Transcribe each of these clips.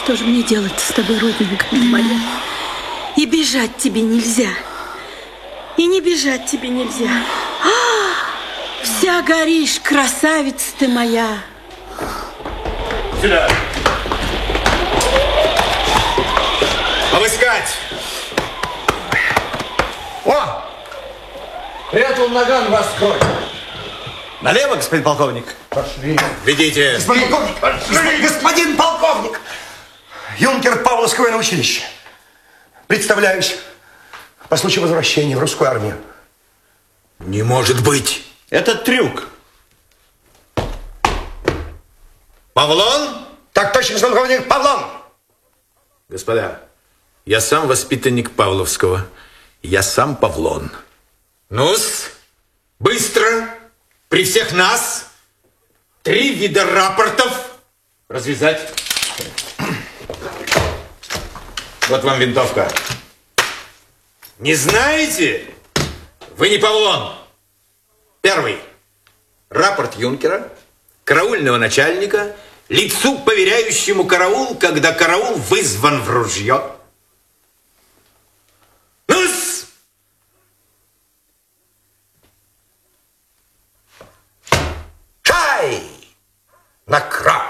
Что же мне делать с тобой, родненькая моя? И бежать тебе нельзя. И не бежать тебе нельзя. Вся горишь, красавица ты моя. Сюда. Обыскать. О! Приятел Наган вас скроет. Налево, господин полковник. Пошли. Ведите. Господин полковник, пошли. Господин полковник. Юнкер Павловского военного училища. Представляюсь. По случаю возвращения в русскую армию. Не может быть. Это трюк. Павлон? Так точно, господин полковник, Павлон. Господа, я сам воспитанник Павловского. Я сам Павлон. Ну-с, быстро, при всех нас, 3 вида рапортов развязать. Вот вам винтовка. Не знаете? Вы не Павлон. Первый. Рапорт юнкера, караульного начальника, лицу, поверяющему караул, когда караул вызван в ружье. Ну-с! Чай! На край!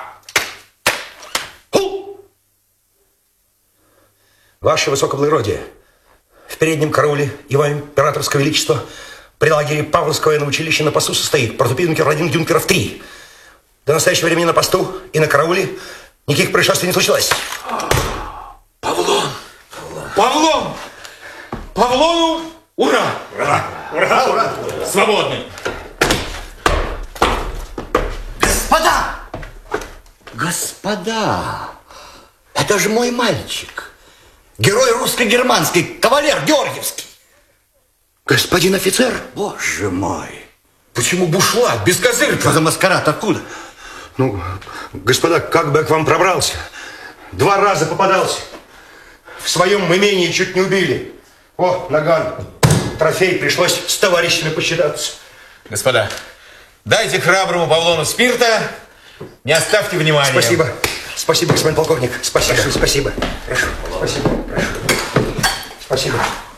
Ваше высокоблагородие, в переднем карауле его императорского величества при лагере Павловского военного училища на посту состоит протопопюнкер 1, юнкеров 3. До настоящего времени на посту и на карауле никаких происшествий не случилось. Павлон! Павлон! Павлону ура! Ура! Ура! Ура! Свободны! Господа! Господа! Это же мой мальчик. Герой русско-германский, кавалер Георгиевский. Господин офицер? Боже мой. Почему бушлат, без козырка? Что за маскарад, откуда? Ну, господа, как бы я к вам пробрался? 2 раза попадался. В своем имении чуть не убили. О, наган. Трофей, пришлось с товарищами посчитаться. Господа, дайте храброму Павлону спирта, не оставьте внимания. Спасибо. Спасибо, господин полковник. Спасибо. Прошу. Спасибо. Прошу. Спасибо. Прошу. Спасибо.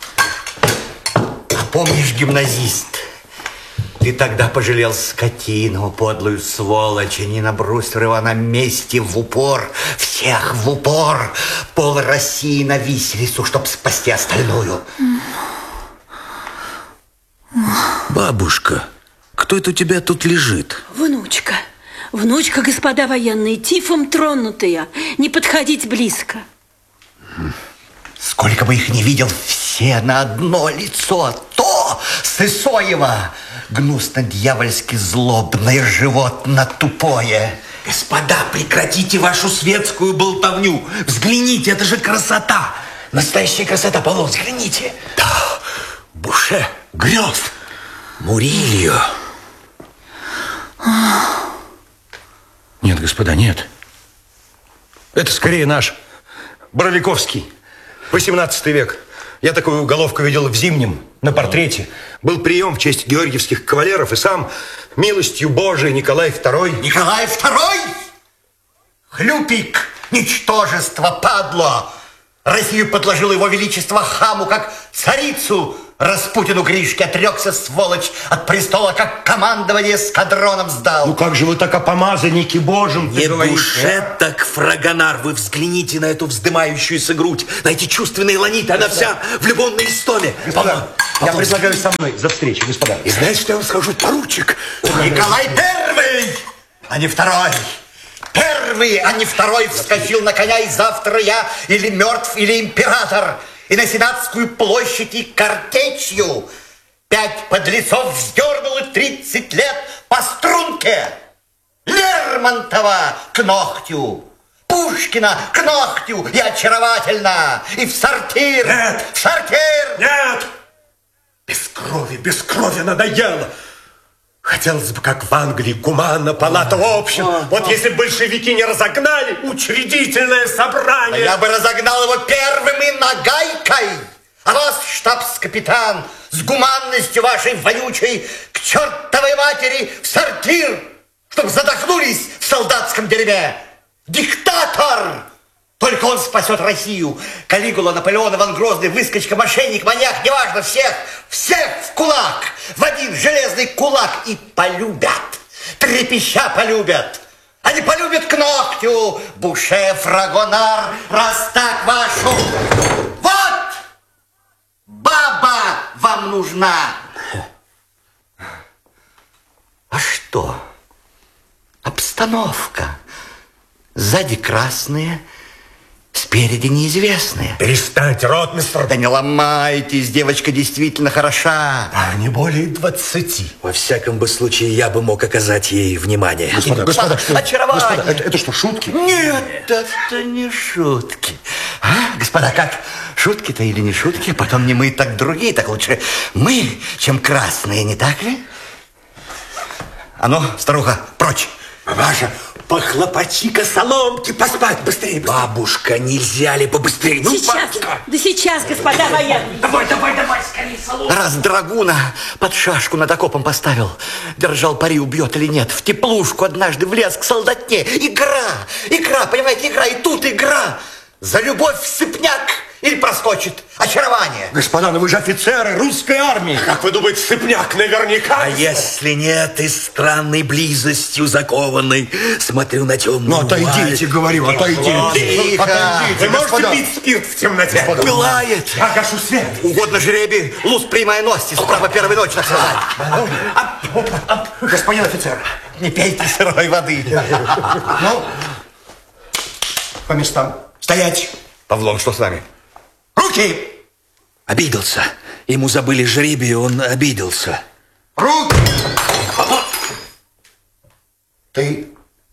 А помнишь, гимназист, ты тогда пожалел скотину, подлую сволочь, и не набросил его на месте в упор, всех в упор, пол России на виселицу, чтоб спасти остальную. Бабушка, кто это у тебя тут лежит? Внучка. Внучка, господа военные, тифом тронутая. Не подходить близко. Сколько бы их не видел, все на одно лицо. То Сысоева, гнусно-дьявольски злобное, животно тупое. Господа, прекратите вашу светскую болтовню. Взгляните, это же красота. Настоящая красота, Павлон, взгляните. Да, Буше, Грёв, Мурильо. Нет, господа, нет. Это скорее наш Боровиковский, 18 век. Я такую уголовку видел в Зимнем на портрете. Был прием в честь георгиевских кавалеров, и сам милостью Божией Николай II. Николай II? Хлюпик, ничтожество, падло. Россию подложил его величество хаму, как царицу. Распутину Гришке отрекся, сволочь, от престола, как командование эскадроном сдал. Ну как же вы так о помазаннике Божьем Не говорите, Буше, так фрагонар. Вы взгляните на эту вздымающуюся грудь, на эти чувственные ланиты. Она вся в любовной истоме. Господа, я предлагаю со мной за встречу, господа. И знаешь, что я вам скажу, поручик? Николай I, а не II. Первый, а не второй вскочил на коня, и завтра я или мертв, или император. И на Сенатскую площадь и картечью 5 подлецов вздернул, и 30 лет по струнке. Лермонтова к ногтю, Пушкина к ногтю, и очаровательно, и в сортир. Нет! В сортир! Нет! Без крови надоело. Хотелось бы, как в Англии, гуманно, палата общин. Вот если бы большевики не разогнали учредительное собрание. Я бы разогнал его первым и нагайкой. А вас, штабс-капитан, с гуманностью вашей вонючей к чертовой матери в сортир, чтоб задохнулись в солдатском дерьме. Диктатор! Только он спасет Россию. Калигула, Наполеон, Иван Грозный, выскочка, мошенник, маньяк, неважно, всех в кулак, в один железный кулак и полюбят, трепеща полюбят. Они полюбят к ногтю, Буше, Фрагонар, раз так вашу. Вот, баба вам нужна. А что? Обстановка. Сзади красные, спереди неизвестные. Перестаньте, ротмистр. Да не ломайтесь, девочка действительно хороша. А не более 20. Во всяком бы случае, я бы мог оказать ей внимание. Господа, что? Очарование. Господа, это что, шутки? Нет, это не шутки. А, господа, как? Шутки-то или не шутки? Потом не мы, так другие, так лучше мы, чем красные, не так ли? А ну, старуха, прочь. Ваша, похлопочи-ка соломки, поспать быстрее. Бабушка, нельзя ли побыстрее? Ну, Сейчас, бабушка. да сейчас, господа военные. Давай, скорее соломки. Раз драгуна под шашку над окопом поставил, держал пари, убьет или нет, в теплушку однажды влез к солдатне. Игра, понимаете, игра, и тут игра. За любовь в сыпняк или проскочит. Очарование. Господа, ну вы же офицеры русской армии. Как вы думаете, сыпняк наверняка? А если нет, и странной близостью закованной, смотрю на темную Ну, отойдите, говорю, отойдите. Тихо. Отойдите, господа. спирт в темноте? Пылает. Я гашу свет. Угодно жребий, луз прямая ности, с утра по первой ночи, так сказать. Господин офицер. Не пейте сырой воды. Ну, по местам. Стоять. Павлон, что с нами? Руки! Обиделся. Ему забыли жребий, он обиделся. Руки! Ты.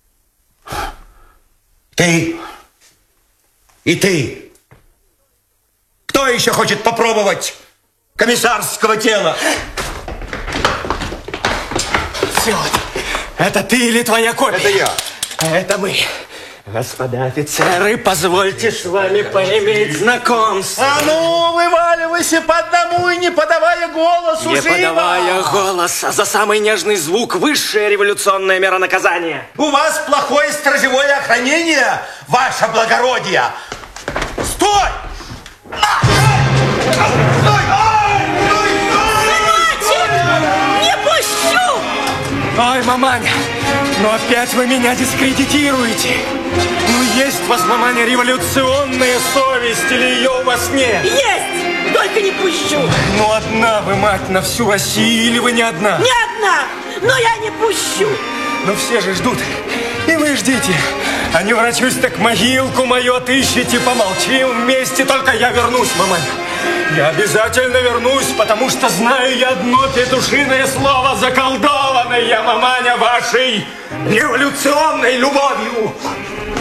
И ты. Кто еще хочет попробовать комиссарского тела? Всеволод, это ты или твоя копия? Это я. Это мы. Господа офицеры, позвольте с вами поиметь знакомство. А ну, вываливайся по одному и не подавая голосу, Не живо! подавая голоса, за самый нежный звук высшая революционная мера наказания. У вас плохое сторожевое охранение, ваше благородие! Стой! Не пущу! Ой, маманя, ну опять вы меня дискредитируете. Ну есть у вас, маманя, революционная совесть или ее у вас нет? Есть! Только не пущу! Ну одна вы, мать, на всю Россию или вы не одна? Не одна! Но я не пущу! Ну все же ждут, и вы ждите. А не ворочусь, так могилку мою отыщите, помолчим вместе, только я вернусь, маманя. Я обязательно вернусь, потому что знаю я одно петушиное слово, заколдованное, маманя, вашей революционной любовью.